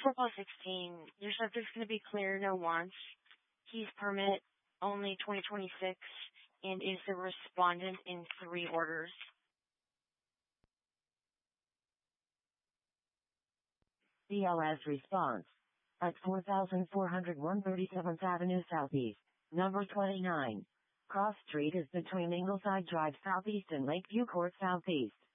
4+16, your subject's going to be clear, no wants. He's permit only 2026 and is the respondent in 3 orders. BLS response. At 4401 37th Avenue Southeast, number 29. Cross Street is between Ingleside Drive Southeast and Lakeview Court Southeast.